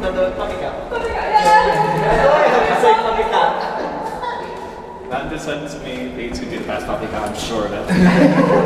the puppy cow. Puppy cow, yeah! Say puppy cow. That descends to me, Bates who did the best puppy cow, I'm sure of it.